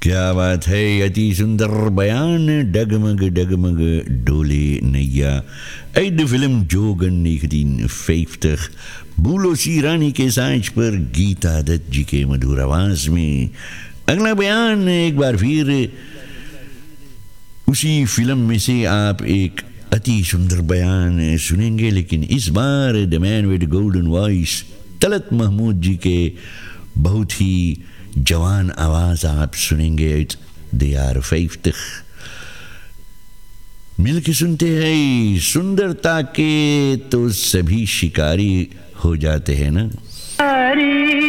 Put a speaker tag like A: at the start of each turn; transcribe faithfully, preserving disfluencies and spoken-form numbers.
A: क्या बात है, अति सुंदर बयान। डगमग डगमग डोले नैया uit de film Jogan negentien vijftig. Bulo Sirani के सांच पर गीता दत्त जी के मधुर आवाज में अगला बयान एक बार फिर उसी फिल्म में से आप एक अति सुंदर बयान सुनेंगे, लेकिन इस बार the man with golden voice Talat Mahmood जी के बहुत ही जवान आवाज आप सुनेंगे। They are vijftig। मिल के सुनते हैं, सुंदरता के तो सभी शिकारी हो जाते हैं ना।